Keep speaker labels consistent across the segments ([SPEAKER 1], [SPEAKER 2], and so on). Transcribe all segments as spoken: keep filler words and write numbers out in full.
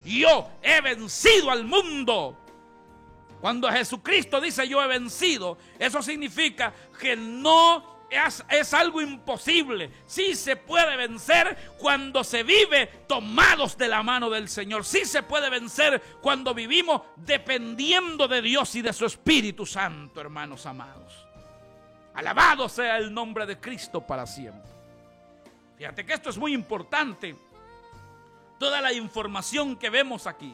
[SPEAKER 1] yo he vencido al mundo. Cuando Jesucristo dice yo he vencido, eso significa que no es, es algo imposible. Sí se puede vencer cuando se vive tomados de la mano del Señor. Sí se puede vencer cuando vivimos dependiendo de Dios y de su Espíritu Santo, hermanos amados. Alabado sea el nombre de Cristo para siempre. Fíjate que esto es muy importante. Toda la información que vemos aquí,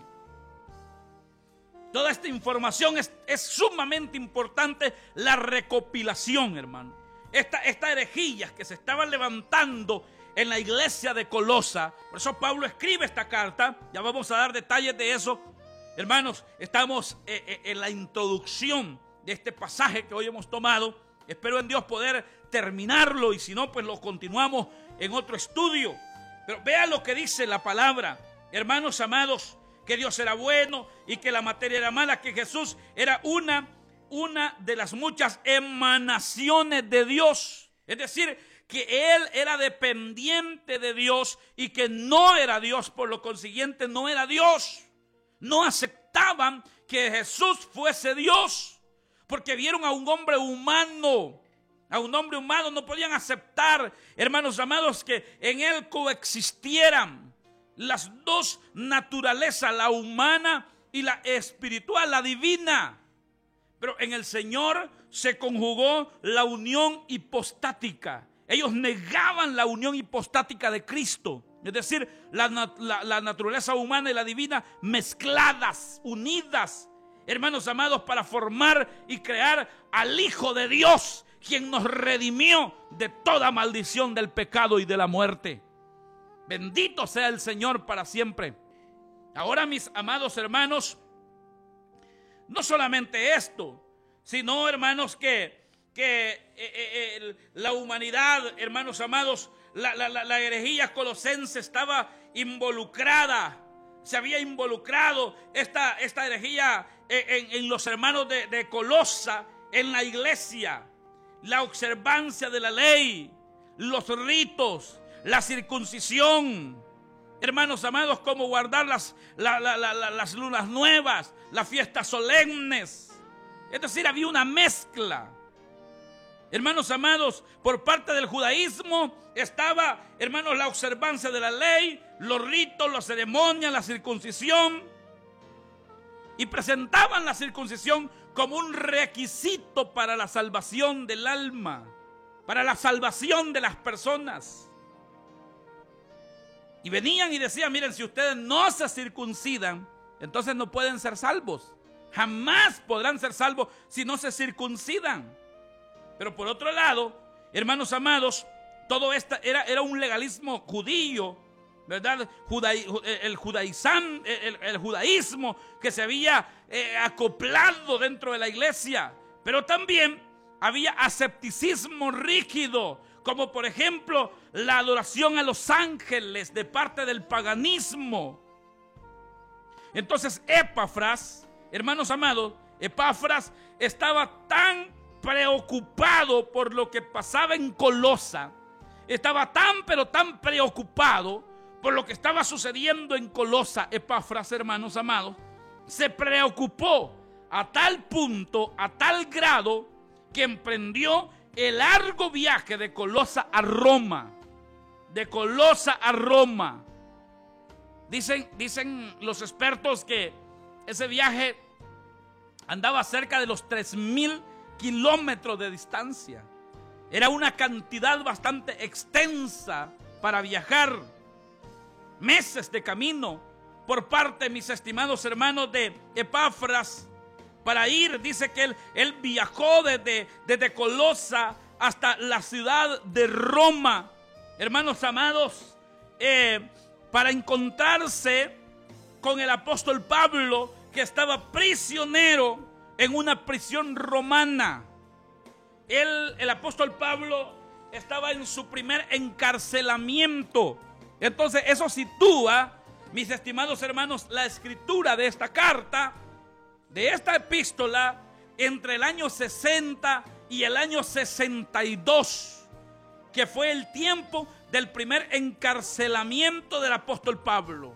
[SPEAKER 1] toda esta información es, es sumamente importante, la recopilación, hermano. Esta, estas herejías que se estaban levantando en la iglesia de Colosa. Por eso Pablo escribe esta carta. Ya vamos a dar detalles de eso. Hermanos, estamos eh, eh, en la introducción de este pasaje que hoy hemos tomado. Espero en Dios poder terminarlo, y si no, pues lo continuamos en otro estudio. Pero vea lo que dice la palabra, hermanos amados, que Dios era bueno y que la materia era mala, que Jesús era una, una de las muchas emanaciones de Dios. Es decir, que Él era dependiente de Dios y que no era Dios, por lo consiguiente no era Dios. No aceptaban que Jesús fuese Dios, porque vieron a un hombre humano. A un hombre humano no podían aceptar, hermanos amados, que en Él coexistieran las dos naturalezas, la humana y la espiritual, la divina. Pero en el Señor se conjugó la unión hipostática. Ellos negaban la unión hipostática de Cristo. Es decir, la, la, la naturaleza humana y la divina mezcladas, unidas, hermanos amados, para formar y crear al Hijo de Dios, quien nos redimió de toda maldición del pecado y de la muerte. Bendito sea el Señor para siempre. Ahora, mis amados hermanos, no solamente esto, sino, hermanos, que, que eh, eh, la humanidad, hermanos amados, la, la, la, la herejía colosense estaba involucrada. Se había involucrado esta, esta herejía en, en los hermanos de, de Colosa, en la iglesia. La observancia de la ley, los ritos, la circuncisión, hermanos amados, como guardar las, la, la, la, las lunas nuevas, las fiestas solemnes. Es decir, había una mezcla. Hermanos amados, por parte del judaísmo estaba, hermanos, la observancia de la ley, los ritos, las ceremonias, la circuncisión. Y presentaban la circuncisión como un requisito para la salvación del alma, para la salvación de las personas. Y venían y decían, miren, si ustedes no se circuncidan, entonces no pueden ser salvos. Jamás podrán ser salvos si no se circuncidan. Pero por otro lado, hermanos amados, todo esto era, era un legalismo judío, ¿verdad? Judaí, el, judaizam, el, el judaísmo que se había eh, acoplado dentro de la iglesia. Pero también había ascepticismo rígido, como por ejemplo la adoración a los ángeles de parte del paganismo. Entonces Epafras, hermanos amados, Epafras estaba tan preocupado por lo que pasaba en Colosa, estaba tan pero tan preocupado por lo que estaba sucediendo en Colosa. Epafras, hermanos amados, se preocupó a tal punto, a tal grado, que emprendió el largo viaje de Colosa a Roma. De Colosa a Roma. Dicen, dicen los expertos que ese viaje andaba cerca de los tres mil kilómetros de distancia. Era una cantidad bastante extensa para viajar. Meses de camino por parte, mis estimados hermanos, de Epafras para ir. Dice que él, él viajó desde, desde Colosa hasta la ciudad de Roma, hermanos amados, eh, para encontrarse con el apóstol Pablo, que estaba prisionero en una prisión romana. Él, el apóstol Pablo, estaba en su primer encarcelamiento. Entonces eso sitúa, mis estimados hermanos, la escritura de esta carta, de esta epístola, entre el año sesenta y el año sesenta y dos, que fue el tiempo del primer encarcelamiento del apóstol Pablo.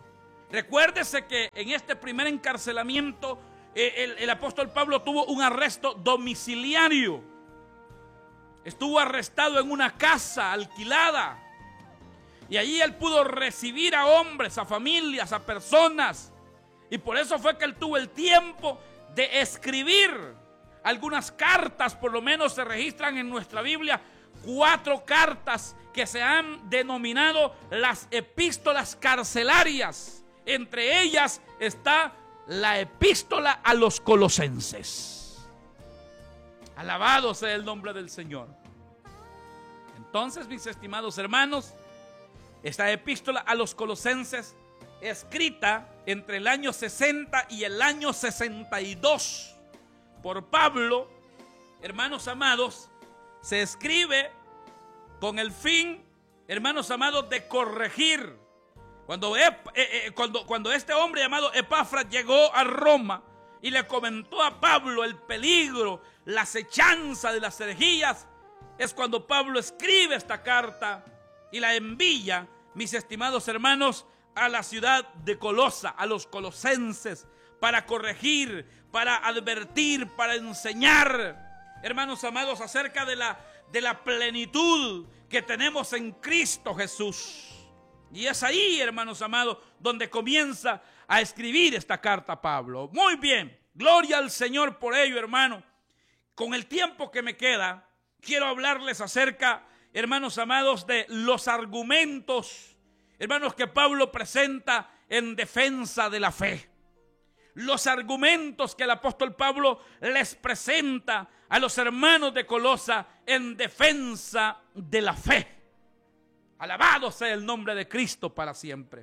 [SPEAKER 1] Recuérdese que en este primer encarcelamiento eh, el, el apóstol Pablo tuvo un arresto domiciliario. Estuvo arrestado en una casa alquilada. Y allí él pudo recibir a hombres, a familias, a personas. Y por eso fue que él tuvo el tiempo de escribir algunas cartas. Por lo menos se registran en nuestra Biblia cuatro cartas que se han denominado las epístolas carcelarias. Entre ellas está la epístola a los colosenses. Alabado sea el nombre del Señor. Entonces, mis estimados hermanos, esta epístola a los colosenses, escrita entre el año sesenta y el año sesenta y dos por Pablo, hermanos amados, se escribe con el fin, hermanos amados, de corregir. Cuando, eh, eh, cuando, cuando este hombre llamado Epafras llegó a Roma y le comentó a Pablo el peligro, la acechanza de las herejías, es cuando Pablo escribe esta carta y la envía, mis estimados hermanos, a la ciudad de Colosa, a los colosenses, para corregir, para advertir, para enseñar, hermanos amados, acerca de la, de la plenitud que tenemos en Cristo Jesús. Y es ahí, hermanos amados, donde comienza a escribir esta carta Pablo. Muy bien, gloria al Señor por ello, hermano. Con el tiempo que me queda, quiero hablarles acerca, hermanos amados, de los argumentos, hermanos, que Pablo presenta en defensa de la fe. Los argumentos que el apóstol Pablo les presenta a los hermanos de Colosa en defensa de la fe. Alabado sea el nombre de Cristo para siempre.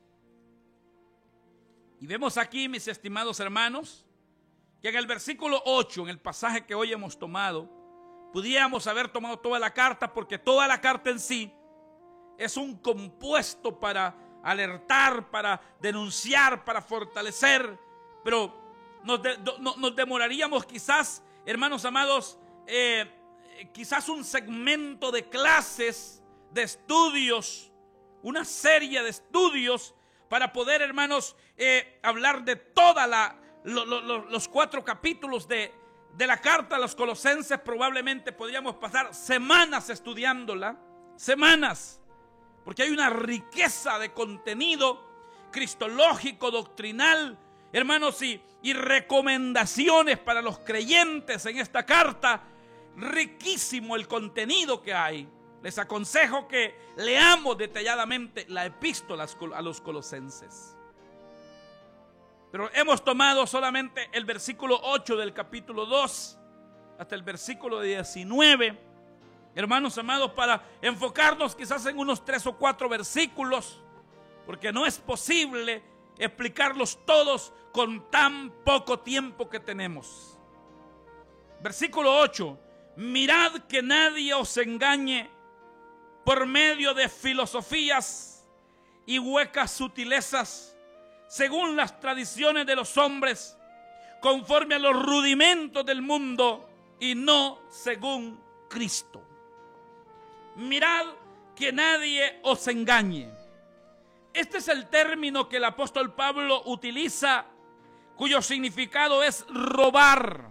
[SPEAKER 1] Y vemos aquí, mis estimados hermanos, que en el versículo ocho, en el pasaje que hoy hemos tomado, pudiéramos haber tomado toda la carta, porque toda la carta en sí es un compuesto para alertar, para denunciar, para fortalecer, pero nos, de, no, nos demoraríamos quizás, hermanos amados, eh, quizás un segmento de clases, de estudios, una serie de estudios para poder, hermanos, eh, hablar de toda la, lo, lo, lo, los cuatro capítulos de, de la carta a los colosenses. Probablemente podríamos pasar semanas estudiándola, semanas, porque hay una riqueza de contenido cristológico, doctrinal, hermanos, y, y recomendaciones para los creyentes en esta carta. Riquísimo el contenido que hay. Les aconsejo que leamos detalladamente la epístola a los colosenses. Pero hemos tomado solamente el versículo ocho del capítulo dos hasta el versículo diecinueve, hermanos amados, para enfocarnos quizás en unos tres o cuatro versículos, porque no es posible explicarlos todos con tan poco tiempo que tenemos. Versículo ocho: mirad que nadie os engañe por medio de filosofías y huecas sutilezas, según las tradiciones de los hombres, conforme a los rudimentos del mundo y no según Cristo. Mirad que nadie os engañe. Este es el término que el apóstol Pablo utiliza, cuyo significado es robar.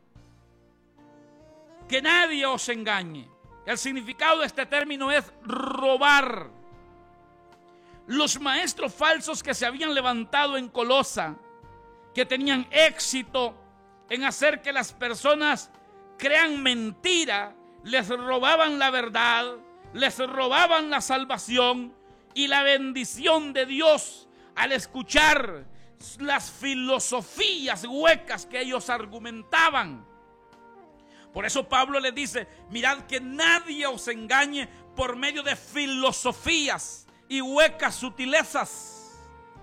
[SPEAKER 1] Que nadie os engañe. El significado de este término es robar. Los maestros falsos que se habían levantado en Colosa, que tenían éxito en hacer que las personas crean mentira, les robaban la verdad, les robaban la salvación y la bendición de Dios al escuchar las filosofías huecas que ellos argumentaban. Por eso Pablo les dice: mirad que nadie os engañe por medio de filosofías y huecas sutilezas.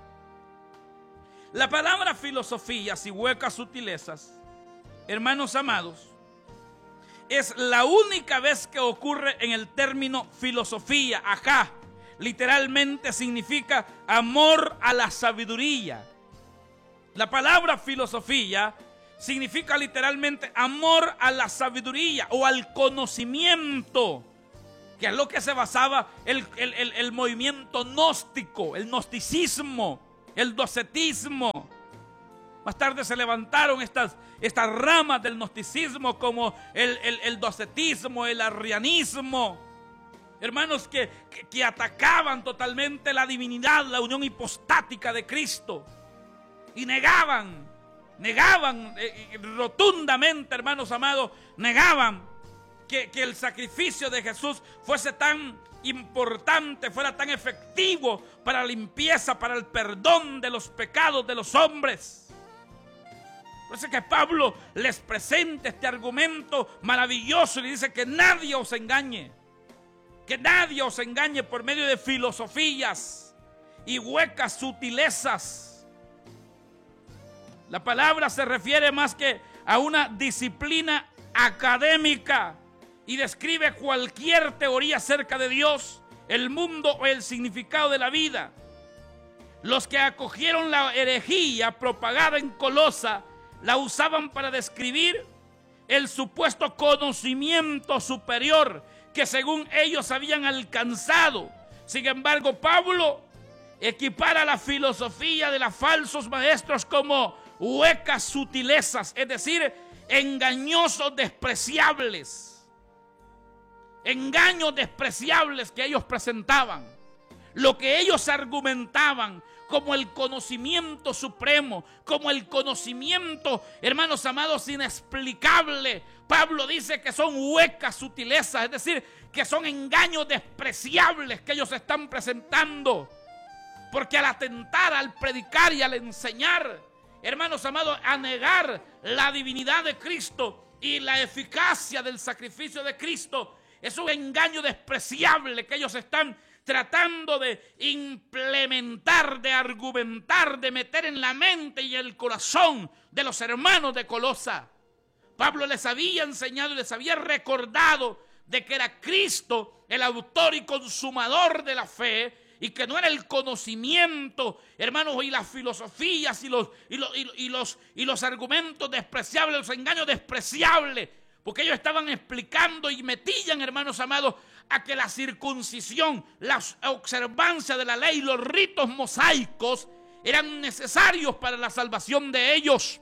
[SPEAKER 1] La palabra filosofías y huecas sutilezas, hermanos amados, es la única vez que ocurre en el término filosofía. Acá literalmente significa amor a la sabiduría. La palabra filosofía significa literalmente amor a la sabiduría o al conocimiento, que es lo que se basaba el, el, el, el movimiento gnóstico, el gnosticismo. el docetismo. Más tarde se levantaron estas, estas ramas del gnosticismo como el, el, el docetismo, el arrianismo. Hermanos, que, que, que atacaban totalmente la divinidad, la unión hipostática de Cristo. Y negaban, negaban eh, rotundamente, hermanos amados, negaban que, que el sacrificio de Jesús fuese tan importante, fuera tan efectivo para la limpieza, para el perdón de los pecados de los hombres. Por eso es que Pablo les presenta este argumento maravilloso y le dice que nadie os engañe, que nadie os engañe por medio de filosofías y huecas sutilezas. La palabra se refiere más que a una disciplina académica y describe cualquier teoría acerca de Dios, el mundo o el significado de la vida. Los que acogieron la herejía propagada en Colosa la usaban para describir el supuesto conocimiento superior que según ellos habían alcanzado. Sin embargo, Pablo equipara la filosofía de los falsos maestros como huecas sutilezas, es decir, engañosos despreciables. Engaños despreciables que ellos presentaban. Lo que ellos argumentaban como el conocimiento supremo, como el conocimiento, hermanos amados, inexplicable. Pablo dice que son huecas sutilezas, es decir, que son engaños despreciables que ellos están presentando. Porque al atentar, al predicar y al enseñar, hermanos amados, a negar la divinidad de Cristo y la eficacia del sacrificio de Cristo, es un engaño despreciable que ellos están tratando de implementar, de argumentar, de meter en la mente y el corazón de los hermanos de Colosa. Pablo les había enseñado y les había recordado de que era Cristo el autor y consumador de la fe, y que no era el conocimiento, hermanos, y las filosofías y los, y los, y los, y los, y los argumentos despreciables, los engaños despreciables, porque ellos estaban explicando y metían, hermanos amados, a que la circuncisión, la observancia de la ley, los ritos mosaicos eran necesarios para la salvación de ellos.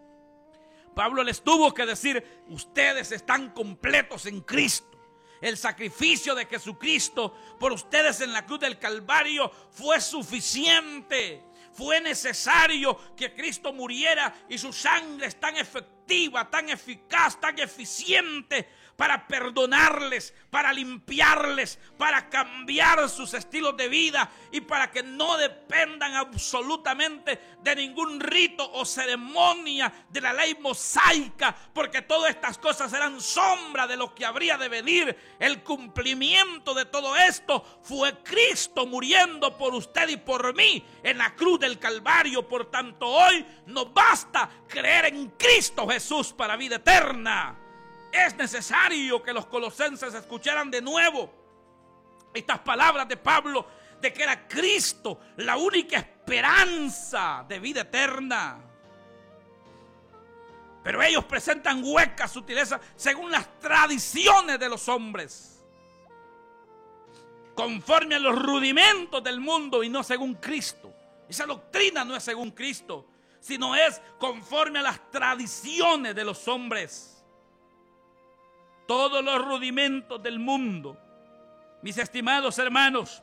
[SPEAKER 1] Pablo les tuvo que decir: ustedes están completos en Cristo. El sacrificio de Jesucristo por ustedes en la cruz del Calvario fue suficiente. Fue necesario que Cristo muriera y su sangre es tan efectiva, tan eficaz, tan eficiente para perdonarles, para limpiarles, para cambiar sus estilos de vida y para que no dependan absolutamente de ningún rito o ceremonia de la ley mosaica, porque todas estas cosas eran sombra de lo que habría de venir. El cumplimiento de todo esto fue Cristo muriendo por usted y por mí en la cruz del Calvario. Por tanto, hoy nos basta creer en Cristo Jesús para vida eterna. Es necesario que los colosenses escucharan de nuevo estas palabras de Pablo, de que era Cristo la única esperanza de vida eterna. Pero ellos presentan huecas sutilezas según las tradiciones de los hombres, conforme a los rudimentos del mundo y no según Cristo. Esa doctrina no es según Cristo, sino es conforme a las tradiciones de los hombres. Todos los rudimentos del mundo, mis estimados hermanos,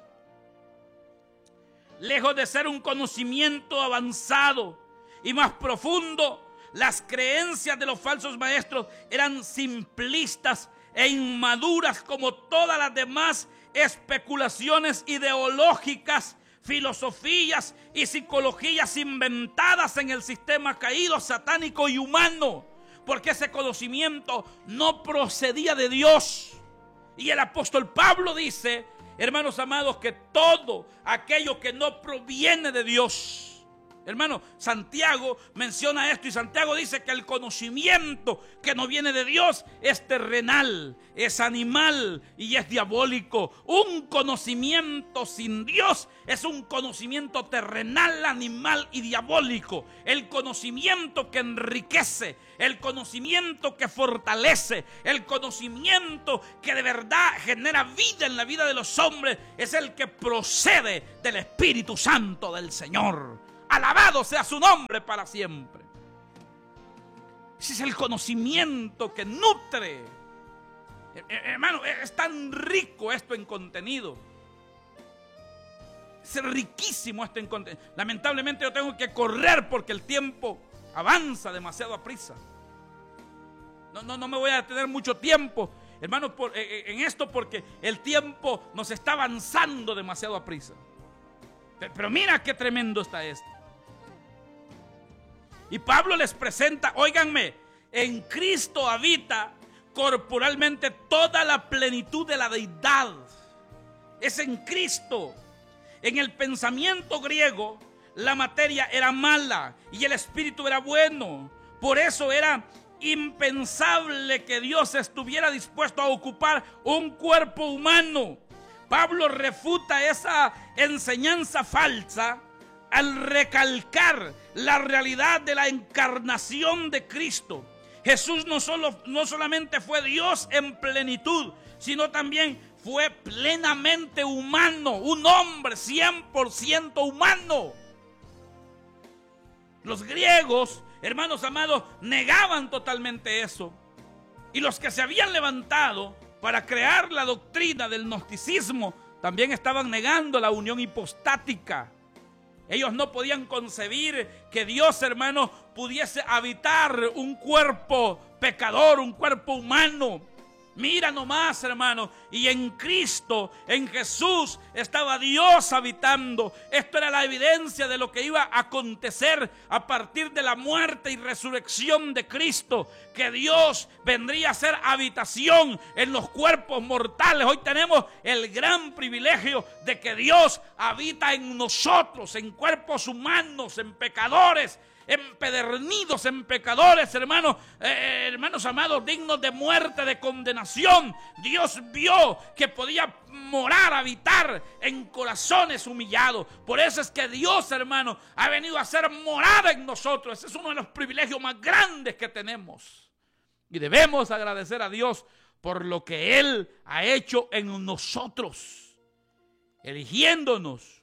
[SPEAKER 1] lejos de ser un conocimiento avanzado y más profundo, las creencias de los falsos maestros eran simplistas e inmaduras como todas las demás especulaciones ideológicas, filosofías y psicologías inventadas en el sistema caído, satánico y humano. Porque ese conocimiento no procedía de Dios. Y el apóstol Pablo dice, hermanos amados, que todo aquello que no proviene de Dios. Hermano, Santiago menciona esto y Santiago dice que el conocimiento que no viene de Dios es terrenal, es animal y es diabólico. Un conocimiento sin Dios es un conocimiento terrenal, animal y diabólico. El conocimiento que enriquece, el conocimiento que fortalece, el conocimiento que de verdad genera vida en la vida de los hombres es el que procede del Espíritu Santo del Señor. Alabado sea su nombre para siempre. Ese es el conocimiento que nutre. Hermano, es tan rico esto en contenido. Es riquísimo esto en contenido. Lamentablemente yo tengo que correr porque el tiempo avanza demasiado a prisa. No, no, no me voy a detener mucho tiempo, hermano, por, eh, en esto, porque el tiempo nos está avanzando demasiado a prisa. Pero mira qué tremendo está esto. Y Pablo les presenta, óiganme, en Cristo habita corporalmente toda la plenitud de la deidad. Es en Cristo. En el pensamiento griego, la materia era mala y el espíritu era bueno. Por eso era impensable que Dios estuviera dispuesto a ocupar un cuerpo humano. Pablo refuta esa enseñanza falsa al recalcar la realidad de la encarnación de Cristo. Jesús no, solo, no solamente fue Dios en plenitud, sino también fue plenamente humano, un hombre cien por ciento humano. Los griegos, hermanos amados, negaban totalmente eso. Y los que se habían levantado para crear la doctrina del gnosticismo también estaban negando la unión hipostática. Ellos no podían concebir que Dios, hermano, pudiese habitar un cuerpo pecador, un cuerpo humano. Mira nomás, hermano, y en Cristo, en Jesús, estaba Dios habitando. Esto era la evidencia de lo que iba a acontecer a partir de la muerte y resurrección de Cristo, que Dios vendría a ser habitación en los cuerpos mortales. Hoy tenemos el gran privilegio de que Dios habita en nosotros, en cuerpos humanos, en pecadores, empedernidos, en pecadores, hermanos, eh, hermanos amados, dignos de muerte, de condenación. Dios vio que podía morar, habitar en corazones humillados. Por eso es que Dios, hermano, ha venido a ser morada en nosotros. Ese es uno de los privilegios más grandes que tenemos. Y debemos agradecer a Dios por lo que Él ha hecho en nosotros, eligiéndonos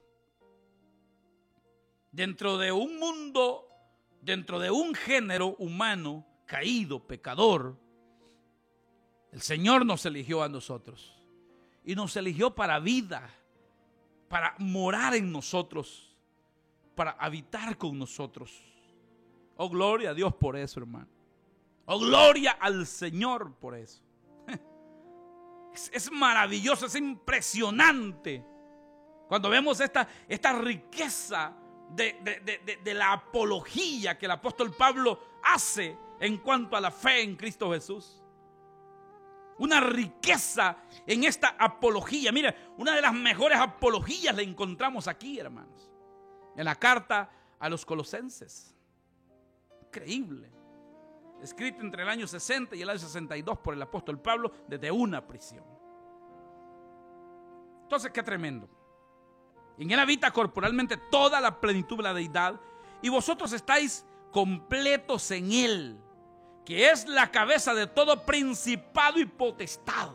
[SPEAKER 1] dentro de un mundo, dentro de un género humano caído, pecador. El Señor nos eligió a nosotros y nos eligió para vida, para morar en nosotros, para habitar con nosotros. Oh, gloria a Dios por eso, hermano. Oh, gloria al Señor por eso. Es, es maravilloso, es impresionante cuando vemos esta, esta riqueza De, de, de, de la apología que el apóstol Pablo hace en cuanto a la fe en Cristo Jesús. Una riqueza en esta apología. Mira, una de las mejores apologías la encontramos aquí, hermanos, en la carta a los Colosenses. Increíble. Escrito entre el año sesenta y el año sesenta y dos por el apóstol Pablo desde una prisión. Entonces, qué tremendo. En Él habita corporalmente toda la plenitud de la deidad, y vosotros estáis completos en Él, que es la cabeza de todo principado y potestad.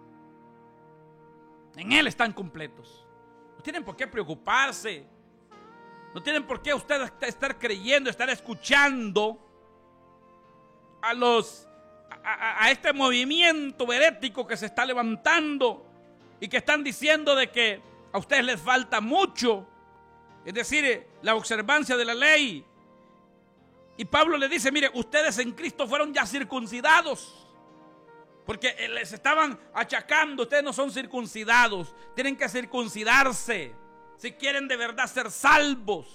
[SPEAKER 1] En Él están completos. No tienen por qué preocuparse. No tienen por qué ustedes estar creyendo, estar escuchando a los a, a este movimiento herético que se está levantando y que están diciendo de que a ustedes les falta mucho, es decir, la observancia de la ley. Y Pablo le dice, mire, ustedes en Cristo fueron ya circuncidados, porque les estaban achacando, ustedes no son circuncidados, tienen que circuncidarse si quieren de verdad ser salvos.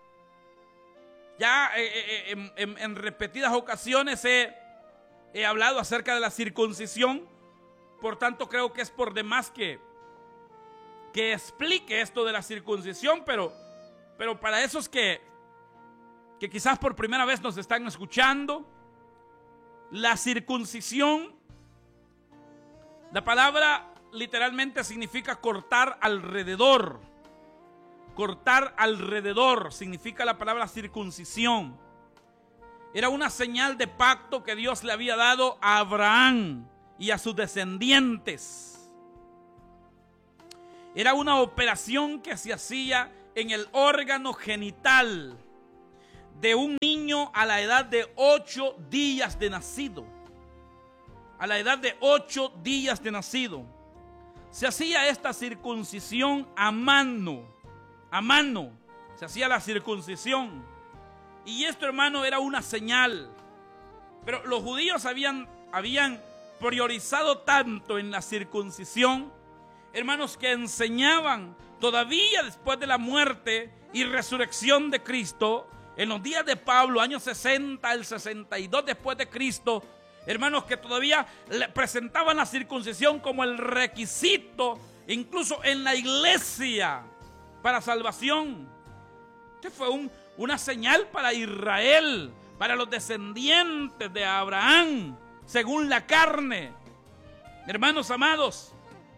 [SPEAKER 1] Ya eh, eh, en, en, en repetidas ocasiones he, he hablado acerca de la circuncisión, por tanto creo que es por demás que que explique esto de la circuncisión, pero, pero para esos que, que quizás por primera vez nos están escuchando, la circuncisión, la palabra literalmente significa cortar alrededor. Cortar alrededor significa la palabra circuncisión. Era una señal de pacto que Dios le había dado a Abraham y a sus descendientes. Era una operación que se hacía en el órgano genital de un niño a la edad de ocho días de nacido. A la edad de ocho días de nacido. Se hacía esta circuncisión a mano. A mano. Se hacía la circuncisión. Y esto, hermano, era una señal. Pero los judíos habían, habían priorizado tanto en la circuncisión, hermanos, que enseñaban todavía después de la muerte y resurrección de Cristo, en los días de Pablo, años sesenta al sesenta y dos después de Cristo, hermanos, que todavía presentaban la circuncisión como el requisito, incluso en la iglesia, para salvación. Este fue un, una señal para Israel, para los descendientes de Abraham, según la carne. Hermanos amados,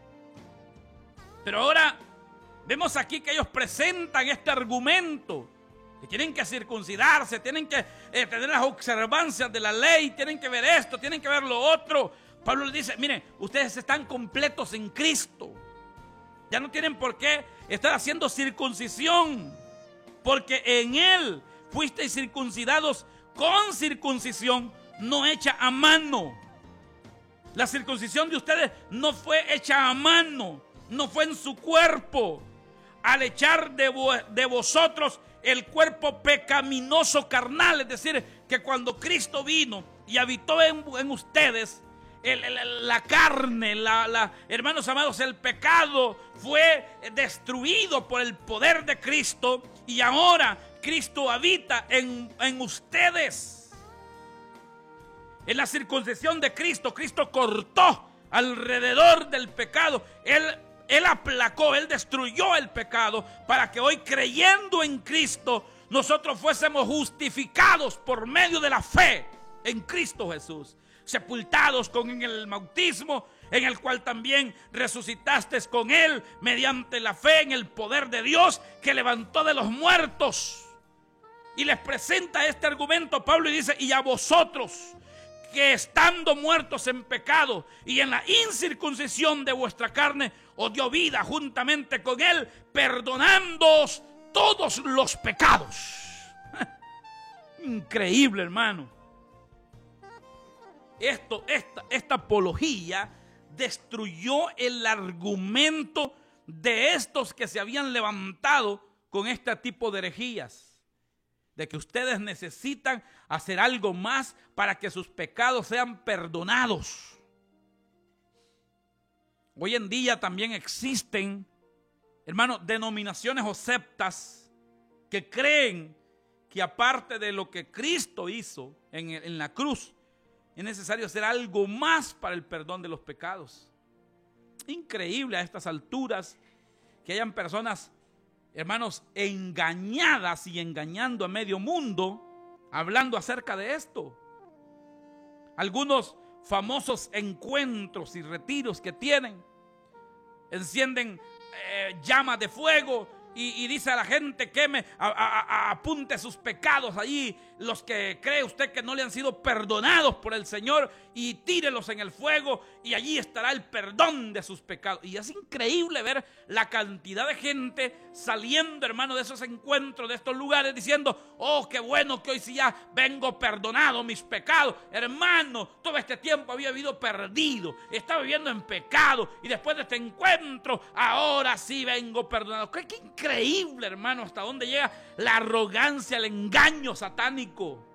[SPEAKER 1] pero ahora vemos aquí que ellos presentan este argumento, que tienen que circuncidarse, tienen que eh, tener las observancias de la ley, tienen que ver esto, tienen que ver lo otro. Pablo les dice, miren, ustedes están completos en Cristo. Ya no tienen por qué estar haciendo circuncisión, porque en Él fuisteis circuncidados con circuncisión no hecha a mano. La circuncisión de ustedes no fue hecha a mano, no fue en su cuerpo. Al echar de, vo de vosotros el cuerpo pecaminoso carnal, es decir, que cuando Cristo vino y habitó en, en ustedes, el, el, la carne, la, la, hermanos amados, el pecado fue destruido por el poder de Cristo y ahora Cristo habita en, en ustedes. En la circuncisión de Cristo, Cristo cortó alrededor del pecado. Él, él aplacó, Él destruyó el pecado para que hoy, creyendo en Cristo, nosotros fuésemos justificados por medio de la fe en Cristo Jesús. Sepultados con Él en el bautismo, en el cual también resucitaste con Él mediante la fe en el poder de Dios que levantó de los muertos. Y les presenta este argumento Pablo y dice, y a vosotros, que estando muertos en pecado y en la incircuncisión de vuestra carne, os dio vida juntamente con Él, perdonándoos todos los pecados. Increíble, hermano. Esto, esta, esta apología destruyó el argumento de estos que se habían levantado con este tipo de herejías. De que ustedes necesitan hacer algo más para que sus pecados sean perdonados. Hoy en día también existen, hermanos, denominaciones o sectas que creen que aparte de lo que Cristo hizo en, en la cruz, es necesario hacer algo más para el perdón de los pecados. Increíble a estas alturas que hayan personas, hermanos, engañadas y engañando a medio mundo, hablando acerca de esto. Algunos famosos encuentros y retiros que tienen, encienden eh, llamas de fuego y, y dice a la gente queme, a, a, a, apunte sus pecados allí, los que cree usted que no le han sido perdonados por el Señor, y tírelos en el fuego y allí estará el perdón de sus pecados. Y es increíble ver la cantidad de gente saliendo, hermano, de esos encuentros, de estos lugares, diciendo, oh, qué bueno que hoy sí ya vengo perdonado mis pecados. Hermano, todo este tiempo había vivido perdido, estaba viviendo en pecado, y después de este encuentro, ahora sí vengo perdonado. Qué, qué increíble, hermano, hasta dónde llega la arrogancia, el engaño satánico.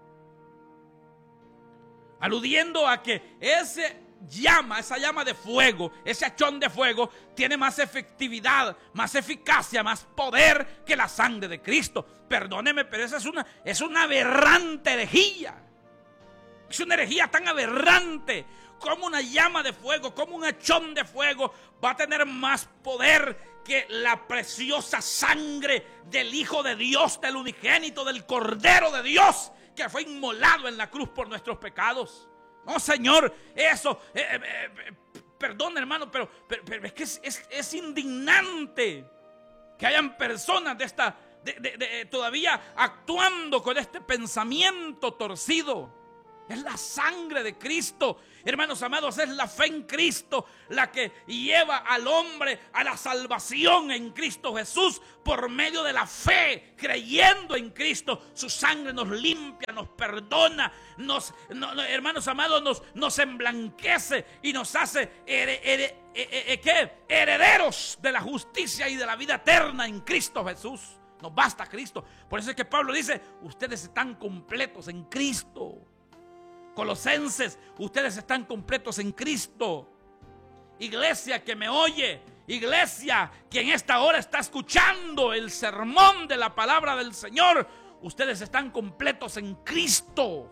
[SPEAKER 1] Aludiendo a que ese llama, esa llama de fuego, ese hachón de fuego tiene más efectividad, más eficacia, más poder que la sangre de Cristo. Perdóneme, pero esa es una, es una aberrante herejía. Es una herejía tan aberrante. Como una llama de fuego, como un hachón de fuego va a tener más poder que la preciosa sangre del Hijo de Dios, del unigénito, del Cordero de Dios, que fue inmolado en la cruz por nuestros pecados. No, Señor, eso, eh, eh, eh, perdón, hermano, pero, pero, pero es que es, es, es indignante que hayan personas de esta, de, de, de, todavía actuando con este pensamiento torcido. Es la sangre de Cristo. Hermanos amados, es la fe en Cristo la que lleva al hombre a la salvación en Cristo Jesús por medio de la fe, creyendo en Cristo. Su sangre nos limpia, nos perdona, nos, no, no, hermanos amados, nos, nos emblanquece y nos hace her, her, her, her, ¿qué? herederos de la justicia y de la vida eterna en Cristo Jesús. Nos basta Cristo. Por eso es que Pablo dice: ustedes están completos en Cristo. Colosenses, ustedes están completos en Cristo. Iglesia que me oye, iglesia que en esta hora está escuchando el sermón de la palabra del Señor, ustedes están completos en Cristo.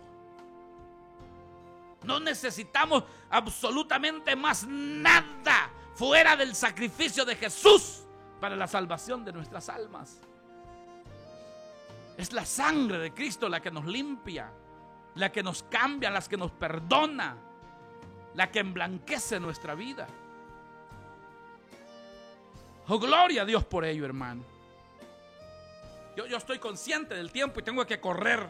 [SPEAKER 1] No necesitamos absolutamente más nada fuera del sacrificio de Jesús para la salvación de nuestras almas. Es la sangre de Cristo la que nos limpia, la que nos cambia, la que nos perdona, la que emblanquece nuestra vida. Oh, gloria a Dios por ello, hermano. Yo, yo estoy consciente del tiempo y tengo que correr.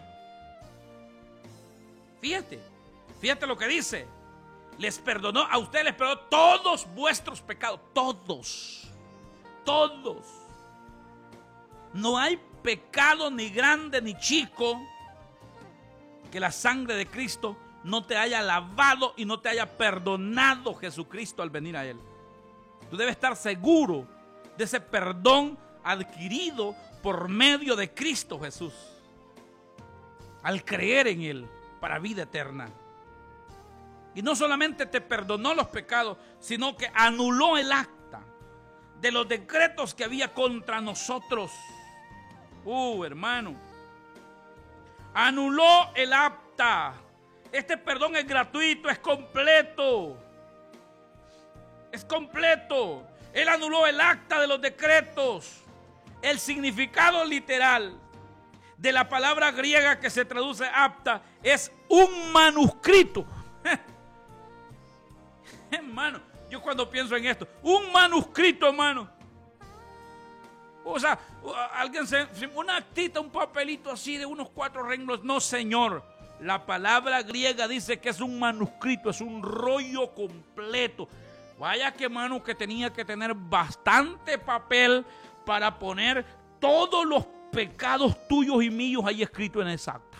[SPEAKER 1] Fíjate, fíjate lo que dice. Les perdonó, a ustedes les perdonó todos vuestros pecados. Todos, todos. No hay pecado ni grande ni chico que la sangre de Cristo no te haya lavado y no te haya perdonado Jesucristo al venir a Él. Tú debes estar seguro de ese perdón adquirido por medio de Cristo Jesús, al creer en Él para vida eterna. Y no solamente te perdonó los pecados, sino que anuló el acta de los decretos que había contra nosotros. Uh, hermano, anuló el acta. Este perdón es gratuito, es completo. Es completo. Él anuló el acta de los decretos. El significado literal de la palabra griega que se traduce acta es un manuscrito. Hermano, yo cuando pienso en esto, un manuscrito, hermano. O sea, alguien se, una actita, un papelito así de unos cuatro renglones. No, señor. La palabra griega dice que es un manuscrito, es un rollo completo. Vaya que, hermano, que tenía que tener bastante papel para poner todos los pecados tuyos y míos ahí escritos en esa acta.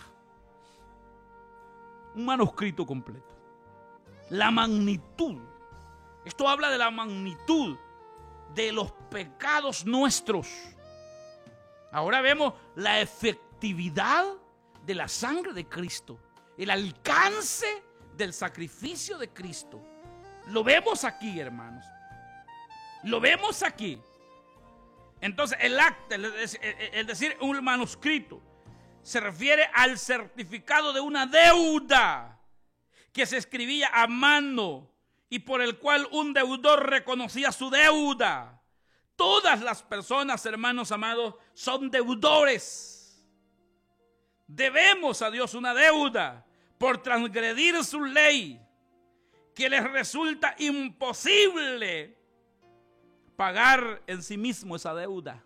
[SPEAKER 1] Un manuscrito completo. La magnitud. Esto habla de la magnitud de los pecados nuestros. Ahora vemos la efectividad de la sangre de Cristo, el alcance del sacrificio de Cristo. Lo vemos aquí, hermanos. Lo vemos aquí. Entonces, el acta, es decir, un manuscrito, se refiere al certificado de una deuda que se escribía a mano y por el cual un deudor reconocía su deuda. Todas las personas, hermanos amados, son deudores. Debemos a Dios una deuda por transgredir su ley, que les resulta imposible pagar en sí mismo esa deuda.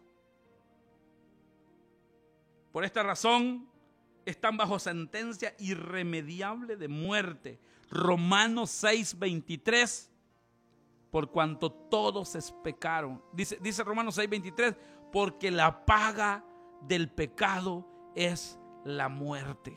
[SPEAKER 1] Por esta razón están bajo sentencia irremediable de muerte. Romanos seis veintitrés, por cuanto todos pecaron. Dice, dice Romanos seis veintitrés, porque la paga del pecado es la muerte.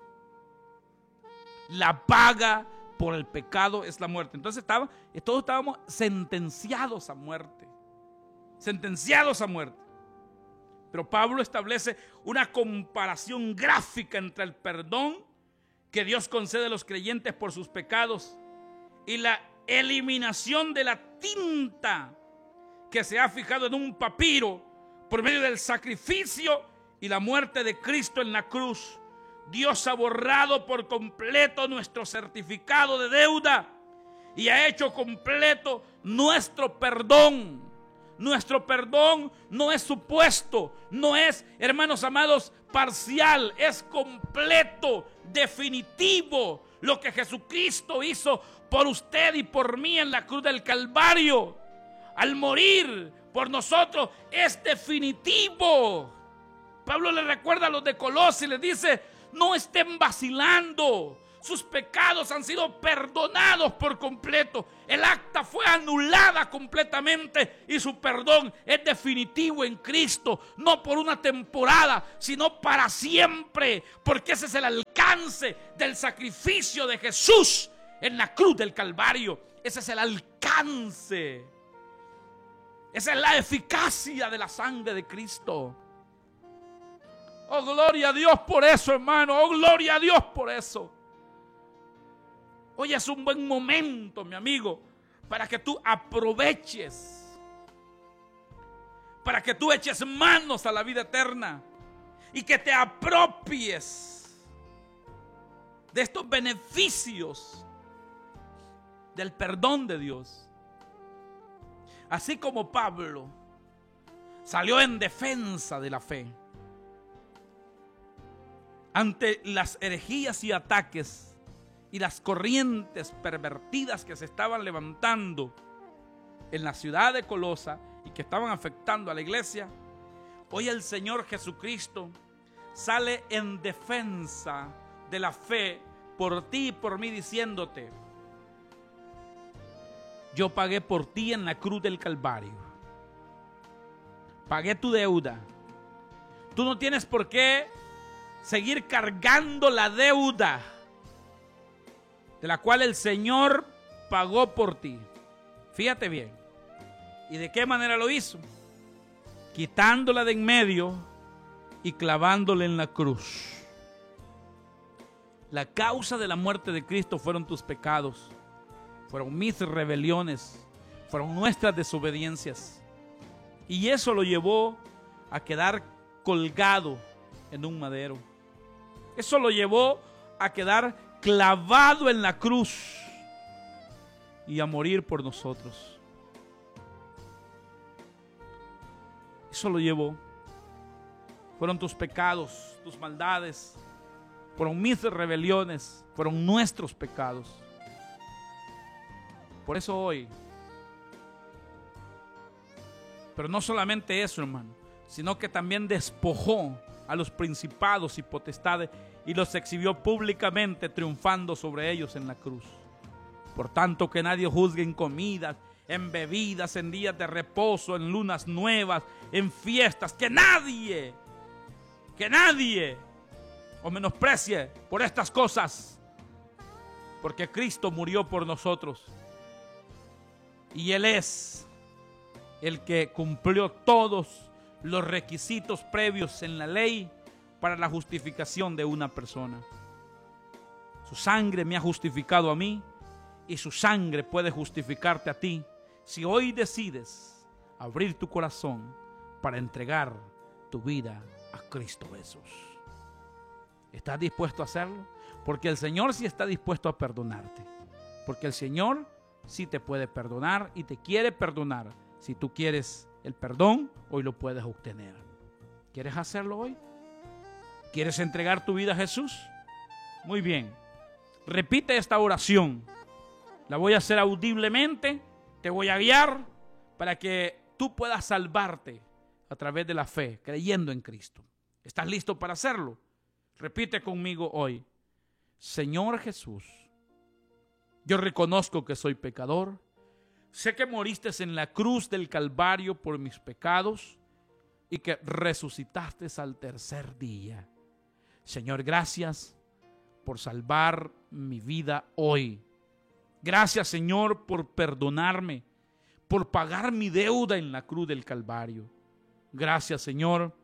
[SPEAKER 1] La paga por el pecado es la muerte. Entonces estaba, todos estábamos sentenciados a muerte. Sentenciados a muerte. Pero Pablo establece una comparación gráfica entre el perdón que Dios concede a los creyentes por sus pecados y la eliminación de la tinta que se ha fijado en un papiro por medio del sacrificio y la muerte de Cristo en la cruz. Dios ha borrado por completo nuestro certificado de deuda y ha hecho completo nuestro perdón. Nuestro perdón no es supuesto, no es, hermanos amados, parcial, es completo, definitivo. Lo que Jesucristo hizo por usted y por mí en la cruz del Calvario, al morir por nosotros, es definitivo. Pablo le recuerda a los de Colosas y les dice: no estén vacilando, Sus pecados han sido perdonados por completo. El acta fue anulada completamente y su perdón es definitivo en Cristo. No por una temporada, sino para siempre. Porque ese es el alcance del sacrificio de Jesús en la cruz del Calvario. Ese es el alcance. Esa es la eficacia de la sangre de Cristo. Oh, gloria a Dios por eso, hermano. Oh, gloria a Dios por eso. Hoy es un buen momento, mi amigo, para que tú aproveches, para que tú eches manos a la vida eterna y que te apropies de estos beneficios del perdón de Dios. Así como Pablo salió en defensa de la fe ante las herejías y ataques y las corrientes pervertidas que se estaban levantando en la ciudad de Colosa y que estaban afectando a la iglesia, hoy el Señor Jesucristo sale en defensa de la fe por ti y por mí, diciéndote: yo pagué por ti en la cruz del Calvario. Pagué tu deuda. Tú no tienes por qué seguir cargando la deuda de la cual el Señor pagó por ti. Fíjate bien. ¿Y de qué manera lo hizo? Quitándola de en medio y clavándola en la cruz. La causa de la muerte de Cristo fueron tus pecados, fueron mis rebeliones, fueron nuestras desobediencias. Y eso lo llevó a quedar colgado en un madero. Eso lo llevó a quedar clavado en la cruz y a morir por nosotros. Eso lo llevó. Fueron tus pecados, tus maldades, fueron mis rebeliones, fueron nuestros pecados. Por eso hoy, pero no solamente eso, hermano, sino que también despojó a los principados y potestades y los exhibió públicamente, triunfando sobre ellos en la cruz. Por tanto, que nadie juzgue en comidas, en bebidas, en días de reposo, en lunas nuevas, en fiestas. Que nadie, que nadie os menosprecie por estas cosas, porque Cristo murió por nosotros y Él es el que cumplió todos los requisitos previos en la ley para la justificación de una persona. Su sangre me ha justificado a mí y su sangre puede justificarte a ti si hoy decides abrir tu corazón para entregar tu vida a Cristo Jesús. ¿Estás dispuesto a hacerlo? Porque el Señor sí está dispuesto a perdonarte. Porque el Señor sí te puede perdonar y te quiere perdonar. Si tú quieres el perdón, hoy lo puedes obtener. ¿Quieres hacerlo hoy? ¿Quieres entregar tu vida a Jesús? Muy bien. Repite esta oración. La voy a hacer audiblemente. Te voy a guiar para que tú puedas salvarte a través de la fe, creyendo en Cristo. ¿Estás listo para hacerlo? Repite conmigo hoy. Señor Jesús, yo reconozco que soy pecador. Sé que moriste en la cruz del Calvario por mis pecados y que resucitaste al tercer día. Señor, gracias por salvar mi vida hoy. Gracias, Señor, por perdonarme, por pagar mi deuda en la cruz del Calvario. Gracias, Señor,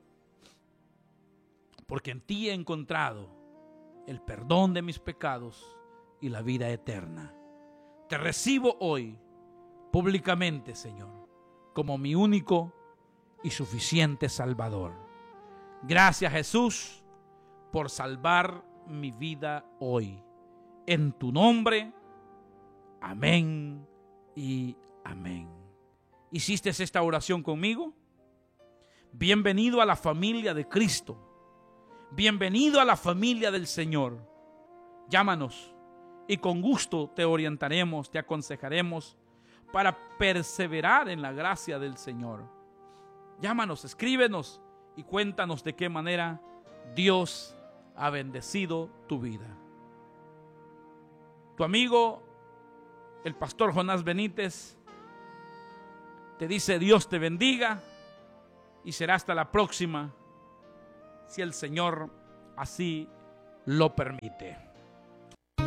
[SPEAKER 1] porque en ti he encontrado el perdón de mis pecados y la vida eterna. Te recibo hoy públicamente, Señor, como mi único y suficiente Salvador. Gracias, Jesús, por salvar mi vida hoy. En tu nombre, amén y amén. ¿Hiciste esta oración conmigo? Bienvenido a la familia de Cristo. Bienvenido a la familia del Señor. Llámanos y con gusto te orientaremos, te aconsejaremos para perseverar en la gracia del Señor. Llámanos, escríbenos y cuéntanos de qué manera Dios ha bendecido tu vida. Tu amigo, el pastor Jonás Benítez, te dice Dios te bendiga y será hasta la próxima, si el Señor así lo permite.